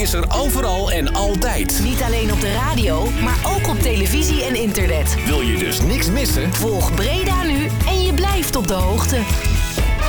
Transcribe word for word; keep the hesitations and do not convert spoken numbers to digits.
is er overal en altijd. Niet alleen op de radio, maar ook op televisie en internet. Wil je dus niks missen? Volg Breda nu en je blijft op de hoogte.